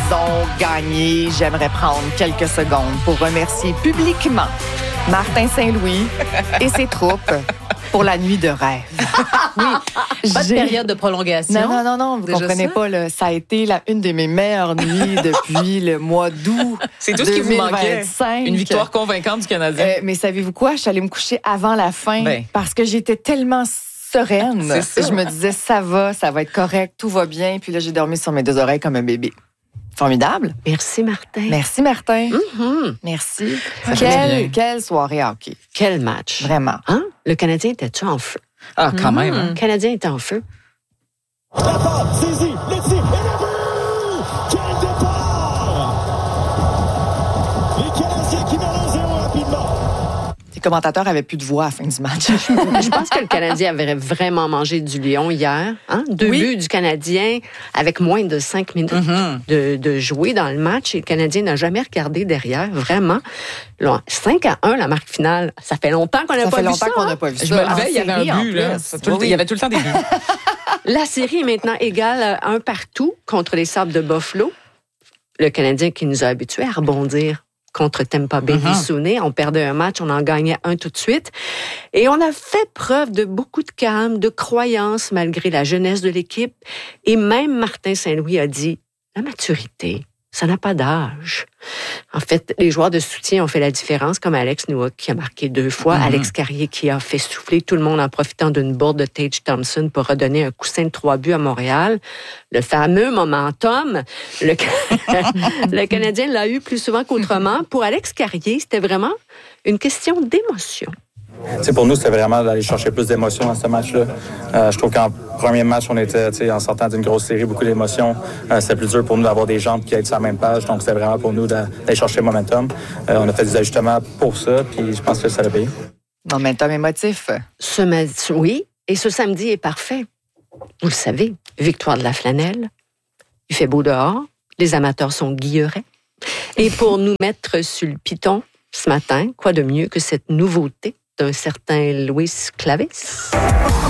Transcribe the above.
ont gagné. J'aimerais prendre quelques secondes pour remercier publiquement Martin Saint-Louis et ses troupes pour la nuit de rêve. Oui, pas de période de prolongation. Non, vous Déjà comprenez ça? pas. Là, ça a été une de mes meilleures nuits depuis le mois d'août. C'est tout ce qui vous manquait. 2025. Une victoire convaincante du Canadien. Mais savez-vous quoi? Je suis allée me coucher avant la fin parce que j'étais tellement sereine. C'est ça. Je me disais, ça va être correct, tout va bien. Puis là, j'ai dormi sur mes deux oreilles comme un bébé. Formidable. Merci, Martin. Merci, Martin. Mm-hmm. Merci. Ça fait bien. Quelle soirée hockey. Quel match. Vraiment. Hein? Le Canadien était-tu en feu? Ah, quand même. Hein? Le Canadien était en feu. La passe, saisie, le tir, et le but! Quel départ! Les Canadiens qui mènent 1-0 rapidement. Les commentateurs avaient plus de voix à la fin du match. Je pense que le Canadien avait vraiment mangé du lion hier. Hein? 2 buts du Canadien avec moins de 5 minutes de jouer dans le match. Et le Canadien n'a jamais regardé derrière, vraiment. Là, 5-1, la marque finale. Ça fait longtemps qu'on n'a pas vu ça. Ça fait longtemps qu'on n'a pas vu ça. Je me levais, il y avait En un but. série, en Là. plus. Il y avait tout le temps des buts. La série est maintenant égale à 1 partout contre les Sabres de Buffalo. Le Canadien qui nous a habitués à rebondir contre Tampa Bay Bissonnais. On perdait un match, on en gagnait un tout de suite. Et on a fait preuve de beaucoup de calme, de croyance malgré la jeunesse de l'équipe. Et même Martin Saint-Louis a dit, la maturité, ça n'a pas d'âge. En fait, les joueurs de soutien ont fait la différence, comme Alex Newhook qui a marqué 2 fois, Alex Carrier qui a fait souffler tout le monde en profitant d'une bourde de Tage Thompson pour redonner un coussin de 3 buts à Montréal. Le fameux momentum, le Canadien l'a eu plus souvent qu'autrement. Pour Alex Carrier, c'était vraiment une question d'émotion. T'sais, pour nous, c'était vraiment d'aller chercher plus d'émotions dans ce match-là. Je trouve qu'en premier match, on était en sortant d'une grosse série, beaucoup d'émotions. C'était plus dur pour nous d'avoir des jambes qui aient sur la même page. Donc, c'était vraiment pour nous d'aller chercher le momentum. On a fait des ajustements pour ça, puis je pense que ça l'a payé. Momentum émotif. Oui, et ce samedi est parfait. Vous le savez, victoire de la flanelle. Il fait beau dehors. Les amateurs sont guillerets. Et pour nous mettre sur le piton ce matin, quoi de mieux que cette nouveauté d'un certain Luis Clavis?